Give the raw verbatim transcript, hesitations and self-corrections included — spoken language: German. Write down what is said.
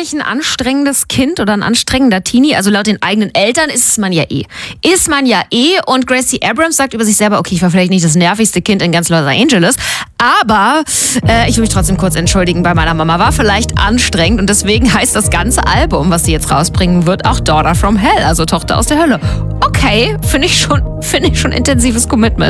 ich ein anstrengendes Kind oder ein anstrengender Teenie? Also laut den eigenen Eltern ist man ja eh. Ist man ja eh. Und Gracie Abrams sagt über sich selber, okay, ich war vielleicht nicht das nervigste Kind in ganz Los Angeles, aber äh, ich will mich trotzdem kurz entschuldigen, bei meiner Mama war vielleicht anstrengend und deswegen heißt das ganze Album, was sie jetzt rausbringen wird, auch Daughter from Hell, also Tochter aus der Hölle. Okay, finde ich schon, finde ich schon intensives Commitment.